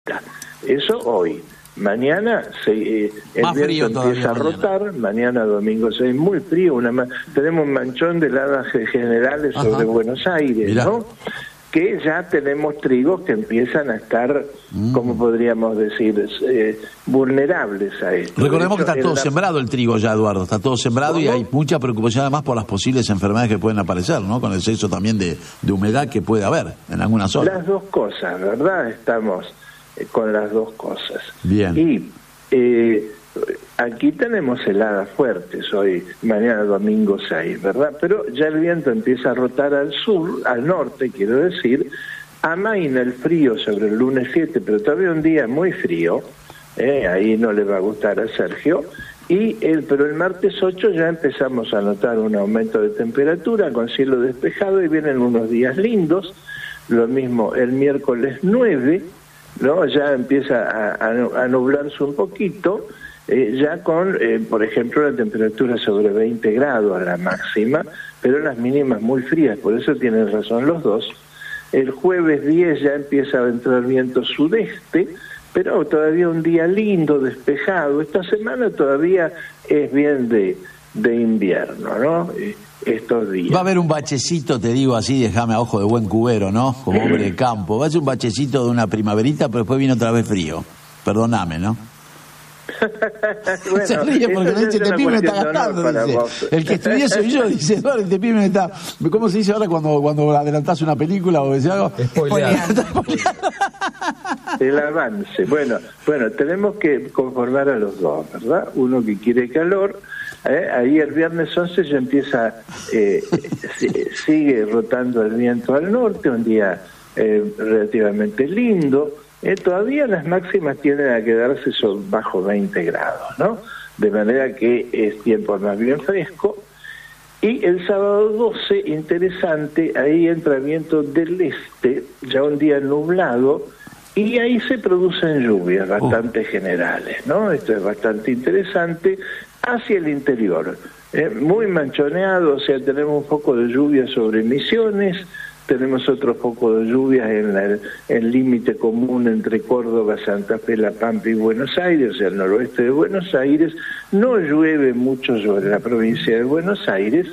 Eso hoy. Mañana el viento empieza a rotar, mañana domingo 6, muy frío, tenemos un manchón de heladas generales sobre Buenos Aires, mirá, ¿no? Que ya tenemos trigos que empiezan a estar, como podríamos decir, vulnerables a esto. Recordemos que está todo sembrado el trigo ya, Eduardo, está todo sembrado. ¿Cómo? Y hay mucha preocupación además por las posibles enfermedades que pueden aparecer, ¿no? Con el exceso también de humedad que puede haber en algunas zonas. Las dos cosas, ¿verdad? Estamos con las dos cosas. Bien. Y aquí tenemos heladas fuertes hoy, mañana domingo 6, ¿verdad? Pero ya el viento empieza a rotar al sur, al norte, quiero decir, amaina el frío sobre el lunes 7, pero todavía un día muy frío, ahí no le va a gustar a Sergio, pero el martes 8 ya empezamos a notar un aumento de temperatura con cielo despejado y vienen unos días lindos, lo mismo el miércoles 9, ¿no? Ya empieza a nublarse un poquito, ya con, por ejemplo, la temperatura sobre 20 grados a la máxima, pero las mínimas muy frías, por eso tienen razón los dos. El jueves 10 ya empieza a entrar viento sudeste, pero todavía un día lindo, despejado. Esta semana todavía es bien de invierno, ¿no? Estos días. Va a haber un bachecito, te digo así, déjame a ojo de buen cubero, ¿no? Como hombre de campo. Va a ser un bachecito de una primaverita, pero después viene otra vez frío. Perdóname, ¿no? Bueno, se ríe porque dice, este pibe me está gastando, dice. El que estudié soy yo, dice, Eduardo, este pibe me está... ¿Cómo se dice ahora cuando adelantás una película o decís algo? Spoileando. El avance. Bueno, tenemos que conformar a los dos, ¿verdad? Uno que quiere calor. Ahí el viernes 11 ya empieza, sigue rotando el viento al norte, un día relativamente lindo. Todavía las máximas tienden a quedarse bajo 20 grados, ¿no? De manera que es tiempo más bien fresco. Y el sábado 12, interesante, ahí entra viento del este, ya un día nublado, y ahí se producen lluvias bastante generales, ¿no? Esto es bastante interesante. Hacia el interior, muy manchoneado, o sea, tenemos un poco de lluvia sobre Misiones, tenemos otro poco de lluvias en el límite común entre Córdoba, Santa Fe, La Pampa y Buenos Aires, o sea, el noroeste de Buenos Aires. No llueve mucho sobre la provincia de Buenos Aires,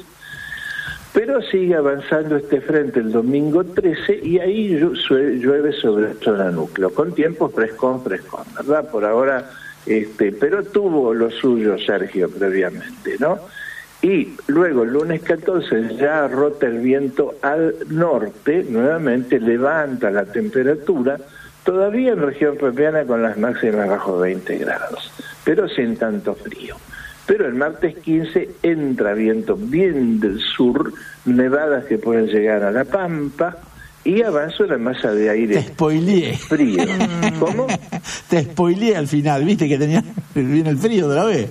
pero sigue avanzando este frente el domingo 13 y ahí llueve sobre la zona núcleo, con tiempo frescón, ¿verdad? Por ahora... pero tuvo lo suyo Sergio previamente, ¿no? Y luego el lunes 14 ya rota el viento al norte, nuevamente levanta la temperatura, todavía en región pampeana con las máximas bajo 20 grados, pero sin tanto frío. Pero el martes 15 entra viento bien del sur, nevadas que pueden llegar a La Pampa, y avanzo la masa de aire. Te spoileé. Frío. ¿Cómo? Te spoileé al final, ¿viste que viene el frío de la vez?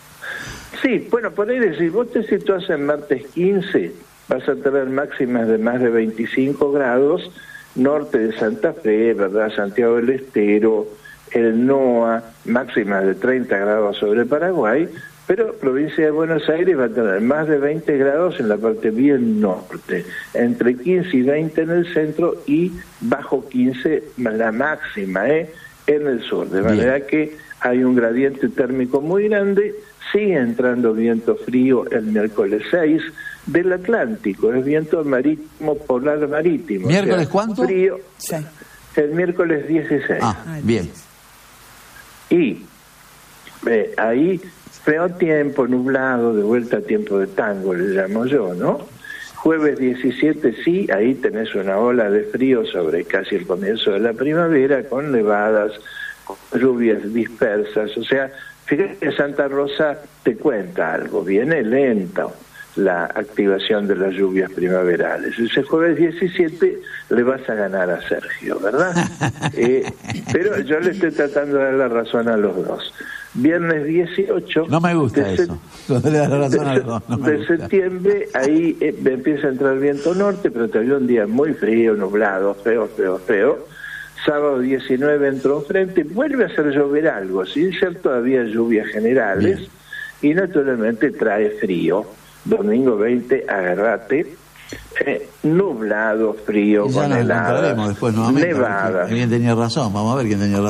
Sí, bueno, por ahí decir, vos te situás en martes 15, vas a tener máximas de más de 25 grados, norte de Santa Fe, ¿verdad? Santiago del Estero, el NOA, máximas de 30 grados sobre Paraguay, pero provincia de Buenos Aires va a tener más de 20 grados en la parte bien norte, entre 15 y 20 en el centro y bajo 15 la máxima en el sur. De manera que hay un gradiente térmico muy grande, sigue entrando viento frío el miércoles 6 del Atlántico, es viento marítimo, polar marítimo. ¿Miércoles cuánto? Frío, sí. El miércoles 16. Bien. Y ahí... feo tiempo, nublado, de vuelta a tiempo de tango, le llamo yo, ¿no? Jueves 17, sí, ahí tenés una ola de frío sobre casi el comienzo de la primavera, con nevadas, con lluvias dispersas. O sea, fíjate que Santa Rosa te cuenta algo, viene lento la activación de las lluvias primaverales. Ese jueves 17 le vas a ganar a Sergio, ¿verdad? Pero yo le estoy tratando de dar la razón a los dos. Viernes 18 no me gusta eso. Le das la razón a los dos. No me gusta. Septiembre, ahí empieza a entrar viento norte, pero todavía un día muy frío, nublado, feo. Sábado 19 entró un frente, vuelve a hacer llover algo, sin ser todavía lluvias generales. Bien. Y naturalmente trae frío. Domingo 20, agarrate. nublado, frío, Y ya con nos heladas, encontraremos después nuevamente. nevadas. ¿Quién tenía razón? Vamos a ver quién tenía razón.